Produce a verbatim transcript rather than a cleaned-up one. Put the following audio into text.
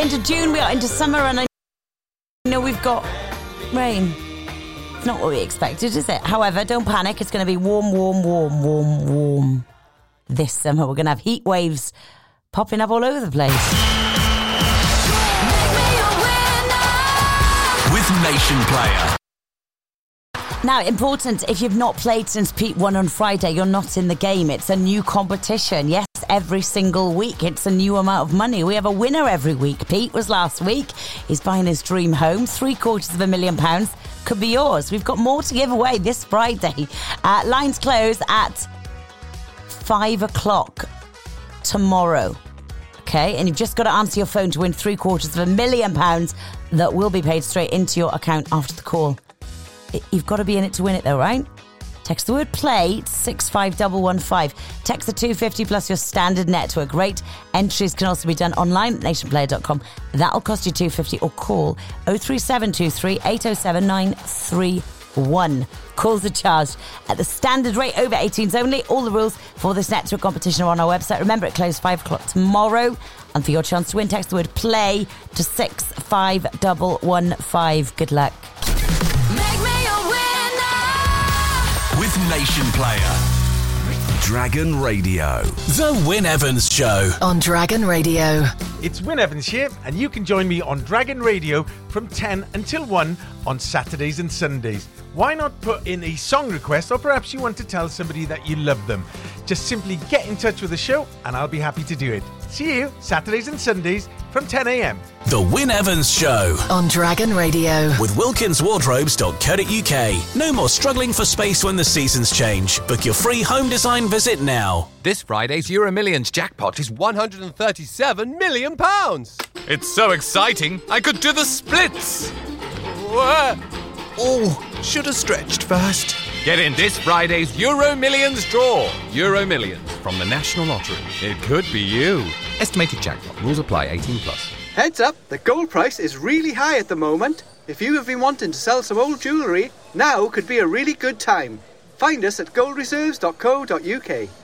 into June, we are into summer, and I know we've got rain. It's not what we expected, is it? However, don't panic. It's going to be warm, warm, warm, warm, warm this summer. We're going to have heat waves popping up all over the place. With Nation Player. Now, important, if you've not played since Pete won on Friday, you're not in the game. It's a new competition. Yes, every single week. It's a new amount of money. We have a winner every week. Pete was last week. He's buying his dream home. Three quarters of a million pounds could be yours. We've got more to give away this Friday. Uh, lines close at five o'clock tomorrow. Okay, and you've just got to answer your phone to win three quarters of a million pounds that will be paid straight into your account after the call. You've got to be in it to win it, though, right? Text the word play to six five one one five. Text the two fifty plus your standard network rate. Entries can also be done online at nation player dot com. That'll cost you two fifty, or call oh three seven two three eight oh seven nine three one. Calls are charged at the standard rate, over eighteens only. All the rules for this network competition are on our website. Remember, it closes five o'clock tomorrow. And for your chance to win, text the word play to six five one one five. Good luck. With Nation Player. Dragon Radio. The Wyn Evans Show. On Dragon Radio. It's Wyn Evans here, and you can join me on Dragon Radio from ten until one on Saturdays and Sundays. Why not put in a song request, or perhaps you want to tell somebody that you love them? Just simply get in touch with the show and I'll be happy to do it. See you Saturdays and Sundays from ten a.m. The Wyn Evans Show. On Dragon Radio. With wilkins wardrobes dot co dot uk. No more struggling for space when the seasons change. Book your free home design visit now. This Friday's Euro Millions jackpot is one hundred thirty-seven million pounds. It's so exciting, I could do the splits. Whoa. Oh, should have stretched first. Get in this Friday's Euro Millions draw. Euro Millions from the National Lottery. It could be you. Estimated jackpot. Rules apply. eighteen plus. Heads up, the gold price is really high at the moment. If you have been wanting to sell some old jewellery, now could be a really good time. Find us at gold reserves dot co dot uk.